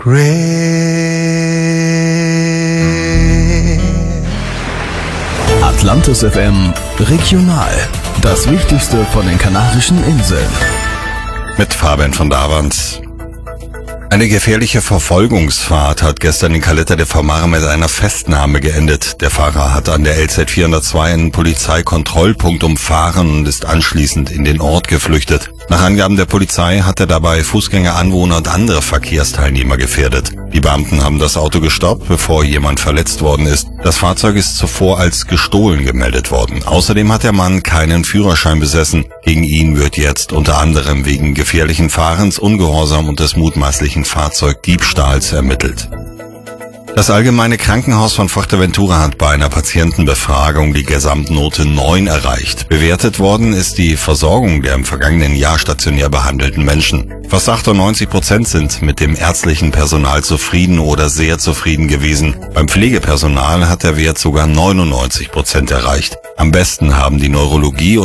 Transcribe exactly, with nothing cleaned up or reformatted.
Grey. Atlantis F M Regional. Das Wichtigste von den Kanarischen Inseln. Mit Fabian von Davans. Eine gefährliche Verfolgungsfahrt hat gestern in Caleta de Famar mit einer Festnahme geendet. Der Fahrer hat an der L Z vierhundertzwei einen Polizeikontrollpunkt umfahren und ist anschließend in den Ort geflüchtet. Nach Angaben der Polizei hat er dabei Fußgänger, Anwohner und andere Verkehrsteilnehmer gefährdet. Die Beamten haben das Auto gestoppt, bevor jemand verletzt worden ist. Das Fahrzeug ist zuvor als gestohlen gemeldet worden. Außerdem hat der Mann keinen Führerschein besessen. Gegen ihn wird jetzt unter anderem wegen gefährlichen Fahrens, Ungehorsam und des mutmaßlichen Fahrzeugdiebstahls ermittelt. Das Allgemeine Krankenhaus von Fuerteventura hat bei einer Patientenbefragung die Gesamtnote neun erreicht. Bewertet worden ist die Versorgung der im vergangenen Jahr stationär behandelten Menschen. Fast achtundneunzig Prozent sind mit dem ärztlichen Personal zufrieden oder sehr zufrieden gewesen. Beim Pflegepersonal hat der Wert sogar neunundneunzig Prozent erreicht. Am besten haben die Neurologie